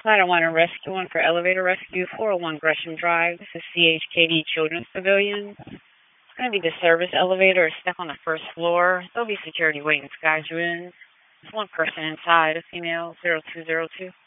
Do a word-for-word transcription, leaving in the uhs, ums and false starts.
I don't want to rescue one for elevator rescue, four oh one Gresham Drive. This is C H K D Children's Pavilion. It's going to be the service elevator. It's stuck on the first floor. There'll be security waiting to guide you in. There's one person inside, a female, zero two zero two.